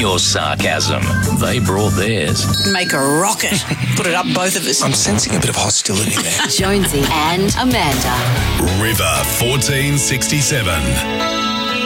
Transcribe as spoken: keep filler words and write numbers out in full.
your sarcasm. They brought theirs. Make a rocket. Put it up, both of us. I'm sensing a bit of hostility there. Jonesy and Amanda. River fourteen sixty-seven.